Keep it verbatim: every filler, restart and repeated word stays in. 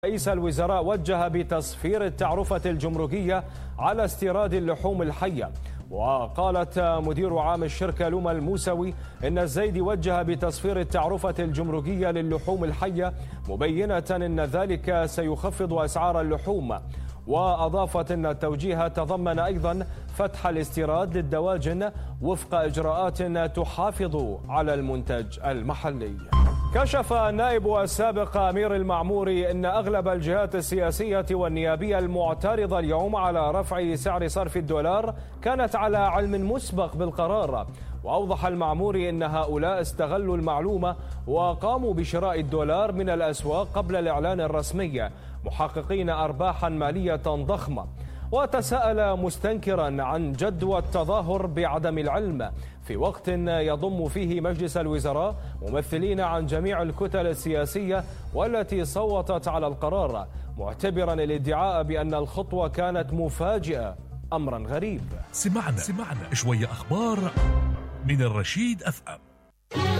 رئيس الوزراء وجه بتصفير التعرفة الجمركية على استيراد اللحوم الحية. وقالت مدير عام الشركة لوما الموسوي إن الزيدي وجه بتصفير التعرفة الجمركية للحوم الحية، مبينة أن ذلك سيخفض أسعار اللحوم. وأضافت أن التوجيه تضمن أيضا فتح الاستيراد للدواجن وفق إجراءات تحافظ على المنتج المحلي. كشف النائب السابق أمير المعموري أن أغلب الجهات السياسية والنيابية المعترضة اليوم على رفع سعر صرف الدولار كانت على علم مسبق بالقرار. وأوضح المعموري أن هؤلاء استغلوا المعلومة وقاموا بشراء الدولار من الأسواق قبل الإعلان الرسمي، محققين أرباحا مالية ضخمة. وتساءل مستنكرا عن جدوى التظاهر بعدم العلم في وقت يضم فيه مجلس الوزراء ممثلين عن جميع الكتل السياسية والتي صوتت على القرار، معتبرا الادعاء بأن الخطوة كانت مفاجئة أمرا غريب. سمعنا سمعنا شوية أخبار من الرشيد أف أم.